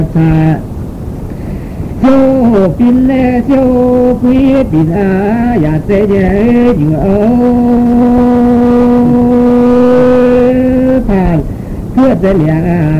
xa siêu pin lê siêu quý pin à ya sẽ nhớ nhiều phàn thưa sẽ liền